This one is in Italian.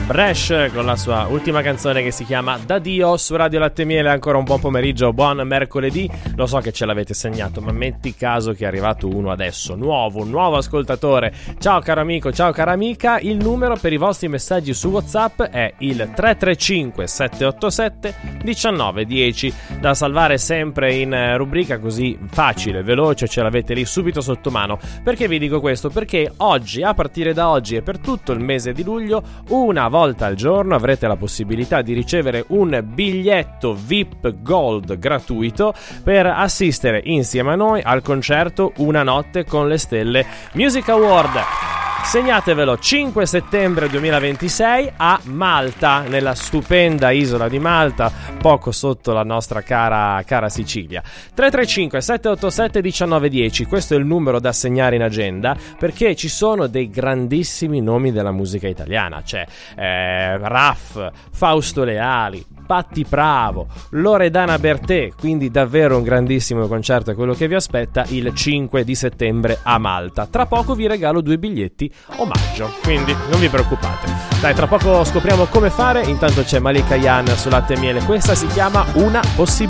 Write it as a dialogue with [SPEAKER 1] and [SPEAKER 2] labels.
[SPEAKER 1] Bresh con la sua ultima canzone che si chiama Da Dio su Radio Latte e Miele. Ancora un buon pomeriggio, buon mercoledì. Lo so che ce l'avete segnato, ma metti caso che è arrivato uno adesso, un nuovo ascoltatore. Ciao caro amico, ciao cara amica. Il numero per i vostri messaggi su WhatsApp è il 335 787 1910, da salvare sempre in rubrica, così facile, veloce, ce l'avete lì subito sotto mano. Perché vi dico questo? Perché oggi, a partire da oggi e per tutto il mese di luglio, una volta al giorno avrete la possibilità di ricevere un biglietto VIP Gold gratuito per assistere insieme a noi al concerto Una notte con le stelle Music Award. Segnatevelo, 5 settembre 2026 a Malta, nella stupenda isola di Malta, poco sotto la nostra cara Sicilia. 335 787 1910, questo è il numero da segnare in agenda, perché ci sono dei grandissimi nomi della musica italiana. C'è Raff, Fausto Leali, Patti Pravo, Loredana Bertè, quindi davvero un grandissimo concerto è quello che vi aspetta il 5 di settembre a Malta. Tra poco vi regalo 2 biglietti omaggio, quindi non vi preoccupate. Dai, tra poco scopriamo come fare. Intanto c'è Malika Yan su Latte e Miele, questa si chiama Una possibilità.